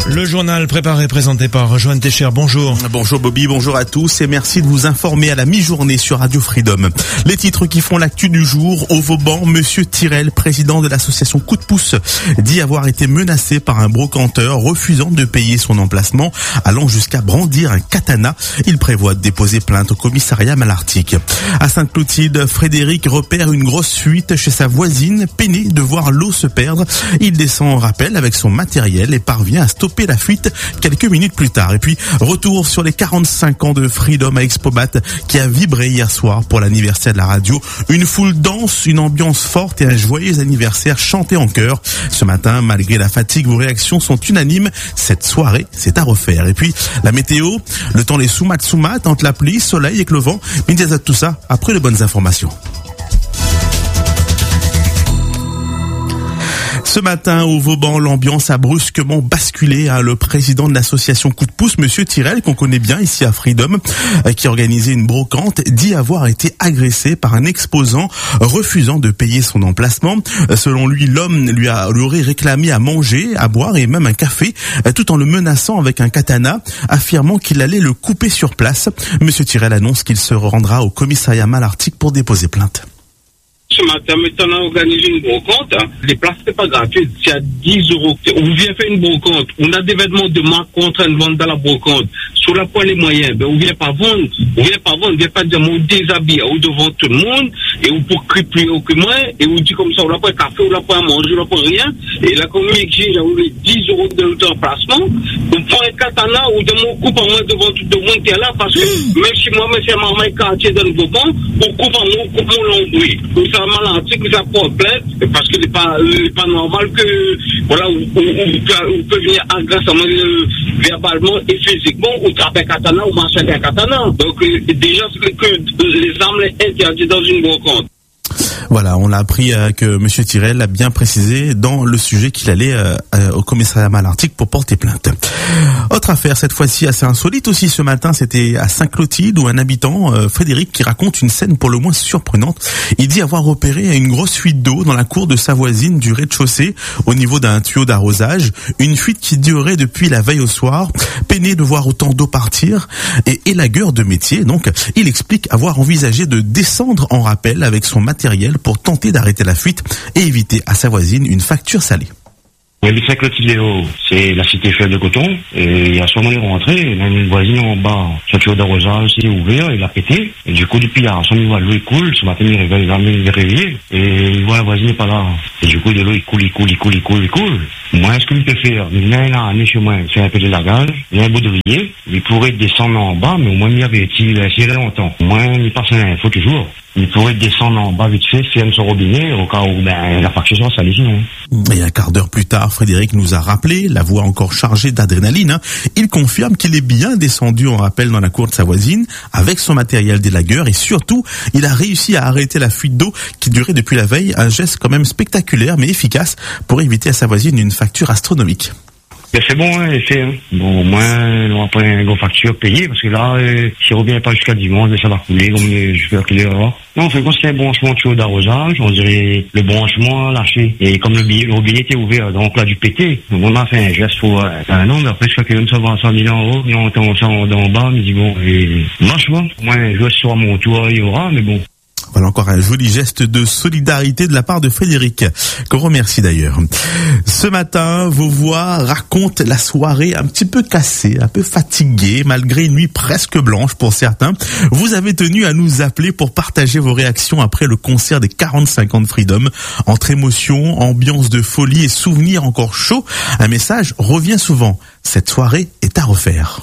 Le journal préparé et présenté par Joanne Técher. Bonjour. Bonjour Bobby, bonjour à tous et merci de vous informer à la mi-journée sur Radio Freedom. Les titres qui font l'actu du jour. Au Vauban, Monsieur Tirel, président de l'association Coup de pouce, dit avoir été menacé par un brocanteur refusant de payer son emplacement, allant jusqu'à brandir un katana. Il prévoit de déposer plainte au commissariat Malartic. À Sainte-Clotilde, Frédéric repère une grosse fuite chez sa voisine, peiné de voir l'eau se perdre. Il descend en rappel avec son matériel et parvient à stopper la fuite quelques minutes plus tard. Et puis, retour sur les 45 ans de Freedom à Expobat qui a vibré hier soir pour l'anniversaire de la radio. Une foule dense, une ambiance forte et un joyeux anniversaire chanté en chœur. Ce matin, malgré la fatigue, vos réactions sont unanimes. Cette soirée, c'est à refaire. Et puis, la météo, le temps les soumat entre la pluie, soleil et le vent. Médias tout ça, après les bonnes informations. Ce matin, au Vauban, l'ambiance a brusquement basculé. Le président de l'association Coup de pouce, Monsieur Tirel, qu'on connaît bien ici à Freedom, qui organisait une brocante, dit avoir été agressé par un exposant refusant de payer son emplacement. Selon lui, l'homme lui aurait réclamé à manger, à boire et même un café, tout en le menaçant avec un katana, affirmant qu'il allait le couper sur place. Monsieur Tirel annonce qu'il se rendra au commissariat Malartic pour déposer plainte. Ce matin, maintenant, on organise une brocante. Les places, c'est pas gratuit. C'est à 10 €. On vient faire une brocante. On a des vêtements de marque qu'on est en train de vendre dans la brocante. Sur la poids les moyens, on vient pas vendre. On vient pas dire, on déshabille devant tout le monde, et on peut crier au moins, et on dit comme ça, on n'a pas de café, on n'a pas à manger, on n'a pas rien. Et la commune exige, on a 10 € de remplacement. On prend un katana, ou on coupe en moins devant tout le monde qui est là, parce que même si moi, c'est maman quartier dans le Vauban, on coupe en moins, on coupe mon longouille. Malartic, ça porte plainte, parce que c'est pas normal que, voilà, on peut venir agressivement, verbalement et physiquement, ou taper katana, ou marcher avec un katana. Donc, déjà, c'est que les armes les interdites dans une brocante. Voilà, on l'a appris que Monsieur Tirel a bien précisé dans le sujet qu'il allait au commissariat Malartic pour porter plainte. Autre affaire, cette fois-ci assez insolite aussi ce matin, c'était à Sainte-Clotilde où un habitant, Frédéric, qui raconte une scène pour le moins surprenante. Il dit avoir repéré une grosse fuite d'eau dans la cour de sa voisine du rez-de-chaussée au niveau d'un tuyau d'arrosage. Une fuite qui durait depuis la veille au soir, peiné de voir autant d'eau partir et élagueur de métier. Donc, il explique avoir envisagé de descendre en rappel avec son matériel pour tenter d'arrêter la fuite et éviter à sa voisine une facture salée. Oui, le Sainte-Clotilde, c'est la cité fleuve de coton, et à ce moment, il est rentré, et même une voisine en bas, son tuyau d'arrosage s'est ouvert, il a pété, et du coup, depuis là, son niveau, l'eau, il coule, ce matin, il est réveillé, et il voit la voisine n'est pas là, et du coup, de l'eau, il coule. Moi, ce qu'il peut faire, il vient là, chez moi, c'est un peu de lagage, il y a un baudrier, il pourrait descendre en bas, mais au moins, il avait essayé longtemps. Au moins, il passe l'info toujours. Il pourrait descendre en bas vite fait, fermer son robinet, au cas où la facture sera salée sinon. Et un quart d'heure plus tard, Frédéric nous a rappelé, la voix encore chargée d'adrénaline, il confirme qu'il est bien descendu en rappel dans la cour de sa voisine, avec son matériel d'élagueur, et surtout, il a réussi à arrêter la fuite d'eau qui durait depuis la veille, un geste quand même spectaculaire mais efficace pour éviter à sa voisine une facture astronomique. Mais c'est bon, c'est bon, au moins, on va pas une grosse facture payée, parce que là, si on revient pas jusqu'à dimanche, ça va couler, comme j'espère qu'il est là. Non, on fait qu'on un branchement de tuyau d'arrosage, on dirait le branchement lâché. Et comme le robinet était ouvert, donc là, du pété, donc on a fait un geste pour un an, mais après, je crois que ça va 100 000 en haut, et on entend ça en bas, mais dis bon, marche-moi. Moi, je vais sur mon tour, il y aura, mais bon. Voilà encore un joli geste de solidarité de la part de Frédéric, qu'on remercie d'ailleurs. Ce matin, vos voix racontent la soirée un petit peu cassée, un peu fatiguée, malgré une nuit presque blanche pour certains. Vous avez tenu à nous appeler pour partager vos réactions après le concert des 45 ans de Freedom. Entre émotion, ambiance de folie et souvenirs encore chauds, un message revient souvent. Cette soirée est à refaire.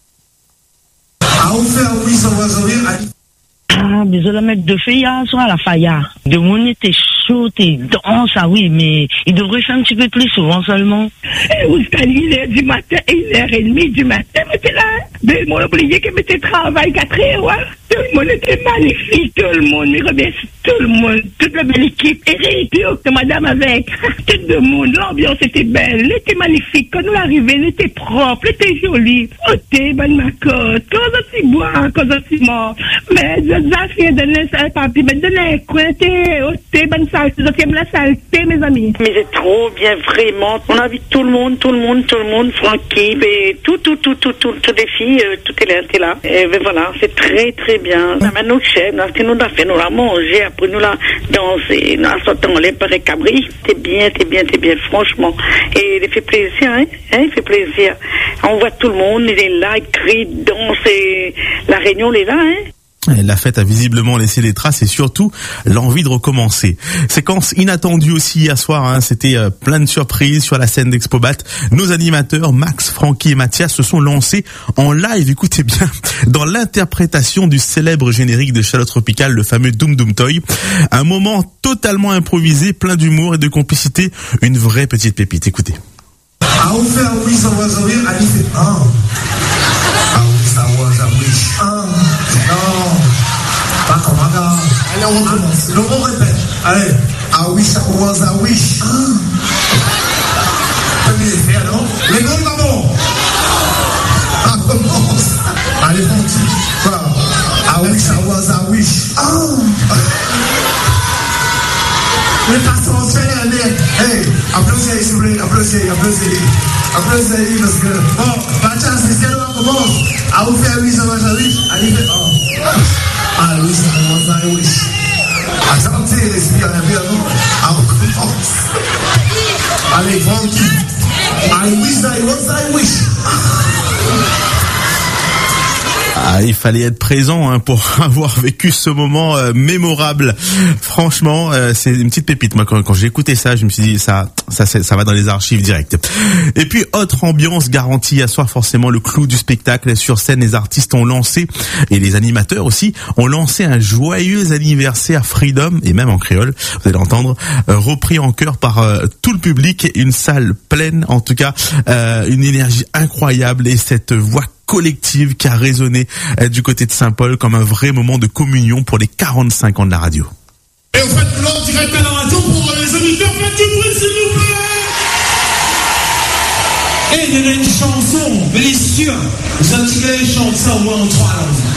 À refaire, oui, ça va revenir. Ah, mais je la mettre de Féa soit à la Faya. De mon était chaud, t'es dense, ah oui, mais il devrait faire un petit peu plus souvent seulement. Et vous êtes à 1h du matin, 1h30 du matin, mais t'es là. Mais mon oublié que m'était travail 4 heures, ouais. Tout le monde était magnifique, tout le monde me remercie tout le monde, toute la belle équipe. Eric, madame avec. Tout le monde, l'ambiance était belle, elle était magnifique. Quand nous arrivons, elle était propre, elle était jolie. Côté, bonne macotte, quand on s'y boit, quand on s'y mort. Mais, ça fait donner ça, papi, mais donner quoi, t'es, bonne saleté, la saleté, mes amis. Mais c'est trop bien, vraiment. On invite tout le monde, Francky, et tout les filles, tout est là. Et ben voilà, c'est très, très bien. Nous, chef, nous avons fait, nous l'avons mangé, après nous l'avons dansé, nous l'avons sauté en l'air par les cabris. C'est bien, franchement. Et il fait plaisir, il fait plaisir. On voit tout le monde, il est là, il crie, danse, et la réunion, il est là, La fête a visiblement laissé des traces et surtout l'envie de recommencer. Séquence inattendue aussi hier soir, c'était plein de surprises sur la scène d'Expobat. Nos animateurs Max, Francky et Mathias se sont lancés en live, écoutez bien, dans l'interprétation du célèbre générique de Chaleur Tropicale, le fameux Doom Doom Toy. Un moment totalement improvisé, plein d'humour et de complicité, une vraie petite pépite, écoutez. Ah, on fait un oui, ça va rire, allez, fait ah. Ah oui, ça va wish. Ah, non. Pas comme un gars. Allez, on recommence. On répète. Allez. I wish I was a wish. Premier effet, non? Les gars, d'abord. Ah, commence. Allez, continue. Voilà. I wish I was a wish. Les passants, hey, applaudissez, s'il vous plaît, applaudissez, parce que, bon, Mathias, c'est là, on commence. À vous faire oui, ça va, j'arrive, allez, ah oui, ça va, oui. Attendez, respire un peu, non? Ah, on commence. Allez, Francky. I wish I was, I wish. Il fallait être présent pour avoir vécu ce moment mémorable. Franchement, c'est une petite pépite. Moi, quand j'ai écouté ça, je me suis dit ça va dans les archives directes. Et puis, autre ambiance garantie à soir, forcément le clou du spectacle. Sur scène, les artistes ont lancé, et les animateurs aussi, ont lancé un joyeux anniversaire Freedom, et même en créole, vous allez l'entendre, repris en chœur par tout le public. Une salle pleine, en tout cas, une énergie incroyable, et cette voix collective qui a résonné du côté de Saint-Paul comme un vrai moment de communion pour les 45 ans de la radio. Et on fait l'ordre direct à la radio pour les auditeurs, faites du bruit s'il vous plaît. Et il y a une chanson, mais les sûrs, vous intégrez les chansons au moins en 3 langues.